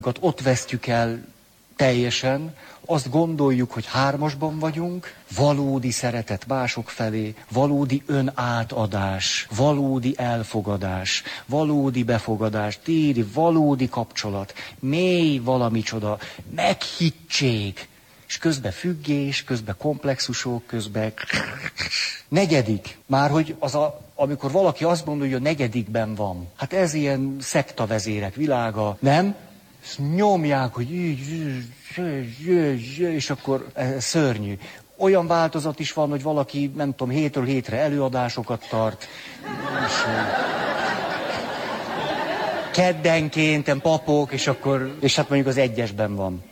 ott vesztjük el teljesen, azt gondoljuk, hogy hármasban vagyunk, valódi szeretet mások felé, valódi önátadás, valódi elfogadás, valódi befogadás, valódi kapcsolat, mély valamicsoda, meghittség, és közben függés, közben komplexusok, közben... Negyedik, már hogy amikor valaki azt gondolja, hogy a negyedikben van. Hát ez ilyen szektavezérek világa, nem? Ezt nyomják, hogy és akkor szörnyű. Olyan változat is van, hogy valaki, nem tudom, hétről hétre előadásokat tart. Keddenként, papok, és hát mondjuk az egyesben van.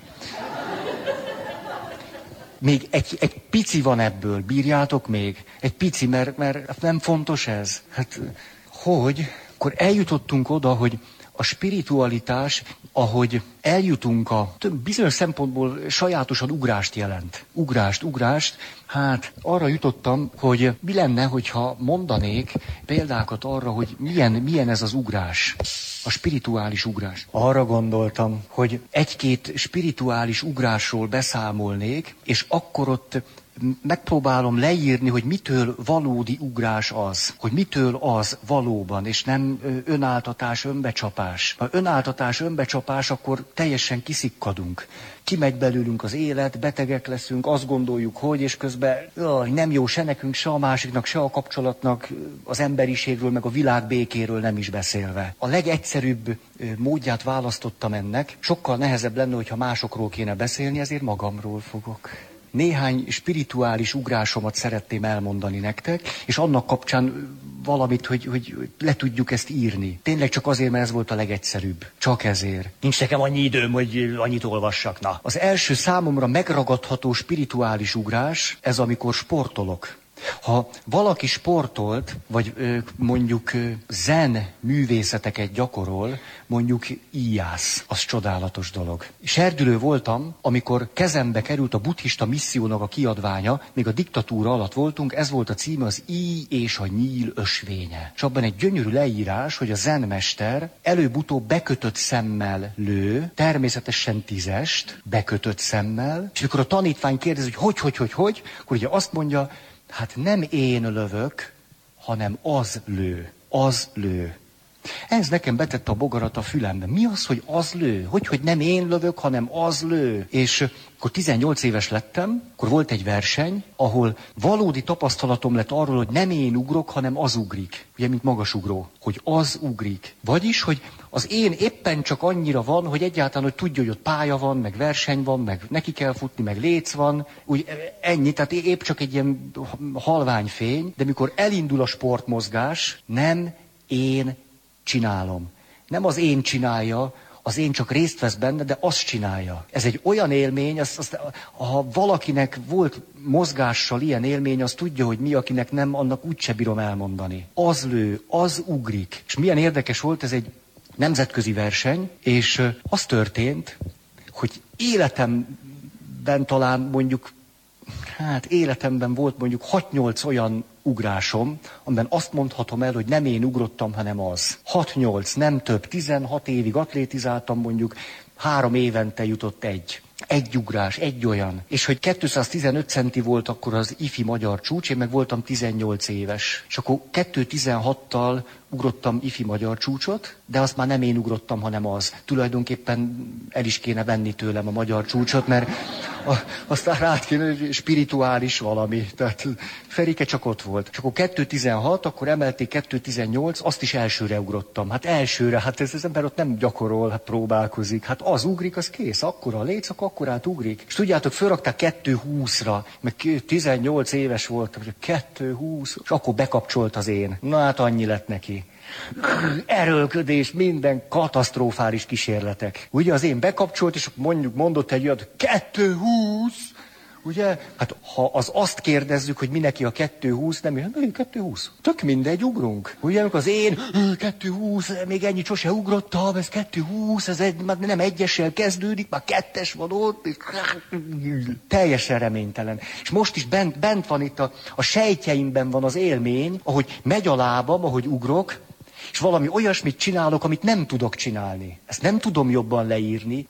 Még egy pici van ebből, bírjátok még? Egy pici, mert nem fontos ez. Hát, hogy? Akkor eljutottunk oda, hogy a spiritualitás, ahogy eljutunk bizonyos szempontból sajátosan ugrást jelent. Ugrást. Hát arra jutottam, hogy mi lenne, hogyha mondanék példákat arra, hogy milyen ez az ugrás. A spirituális ugrás. Arra gondoltam, hogy egy-két spirituális ugrásról beszámolnék, és akkor ott megpróbálom leírni, hogy mitől valódi ugrás az. Hogy mitől az valóban, és nem önáltatás, önbecsapás. Ha önáltatás, önbecsapás, akkor teljesen kiszikkadunk. Kimegy belőlünk az élet, betegek leszünk, azt gondoljuk, hogy, és közben nem jó se nekünk, se a másiknak, se a kapcsolatnak, az emberiségről, meg a világ békéről nem is beszélve. A legegyszerűbb módját választottam ennek. Sokkal nehezebb lenne, hogyha másokról kéne beszélni, ezért magamról fogok. Néhány spirituális ugrásomat szeretném elmondani nektek, és annak kapcsán valamit, hogy le tudjuk ezt írni. Tényleg csak azért, mert ez volt a legegyszerűbb. Csak ezért. Nincs nekem annyi időm, hogy annyit olvassak. Na. Az első számomra megragadható spirituális ugrás, ez amikor sportolok. Ha valaki sportolt, vagy mondjuk zen művészeteket gyakorol, mondjuk íjász, az csodálatos dolog. Serdülő voltam, amikor kezembe került a buddhista missziónak a kiadványa, még a diktatúra alatt voltunk, ez volt a címe, az Íj és a nyíl ösvénye. És abban egy gyönyörű leírás, hogy a zenmester előbb-utóbb bekötött szemmel lő, természetesen 10-est, bekötött szemmel, és amikor a tanítvány kérdezi, hogy hogy, akkor ugye azt mondja, hát nem én lövök, hanem az lő. Ez nekem betette a bogarat a fülembe. Mi az, hogy az lő? Hogy nem én lövök, hanem az lő? És akkor 18 éves lettem, akkor volt egy verseny, ahol valódi tapasztalatom lett arról, hogy nem én ugrok, hanem az ugrik. Ugye, mint magasugró. Hogy az ugrik. Vagyis, hogy az én éppen csak annyira van, hogy egyáltalán, hogy tudja, hogy ott pálya van, meg verseny van, meg neki kell futni, meg léc van. Úgy ennyi, tehát épp csak egy ilyen halvány fény, de mikor elindul a sportmozgás, nem én csinálom. Nem az én csinálja, az én csak részt vesz benne, de azt csinálja. Ez egy olyan élmény, ha valakinek volt mozgással ilyen élmény, az tudja, hogy mi, akinek nem, annak úgyse bírom elmondani. Az lő, az ugrik. És milyen érdekes volt, ez egy nemzetközi verseny, és az történt, hogy életemben talán mondjuk, életemben volt mondjuk 6-8 olyan ugrásom, amiben azt mondhatom el, hogy nem én ugrottam, hanem az. 6-8, nem több, 16 évig atlétizáltam, mondjuk 3 évente jutott egy. Egy ugrás, egy olyan. És hogy 215 centi volt akkor az ifi magyar csúcs, én meg voltam 18 éves. És akkor 2:16-tal ugrottam ifi magyar csúcsot, de azt már nem én ugrottam, hanem az. Tulajdonképpen el is kéne venni tőlem a magyar csúcsot, mert aztán rá kéne, spirituális valami. Tehát Ferike csak ott volt. És akkor 2:16, akkor emelték 2:18, azt is elsőre ugrottam. Hát elsőre, hát ez az ember ott nem gyakorol, hát próbálkozik. Hát az ugrik, az kész, akkora léc, akkorát ugrik. És tudjátok, fölrakták 2:20-ra, meg 18 éves voltam, 2:20, és akkor bekapcsolt az én. Na hát annyi lett neki. Erőlködés, minden katasztrofális kísérletek. Ugye az én bekapcsolt, és mondjuk mondott egy olyat, 2:20, ugye? Hát ha azt kérdezzük, hogy mi neki a 2:20, nem, 2:20. Tök mindegy, ugrunk. Ugye, amikor az én 2:20, még ennyit sose ugrottam, ez 2:20, ez nem egyessel kezdődik, már 2-es van ott, és teljesen reménytelen. És most is bent van itt a sejtjeimben van az élmény, ahogy megy a lábam, ahogy ugrok, És valami olyasmit csinálok, amit nem tudok csinálni. Ezt nem tudom jobban leírni.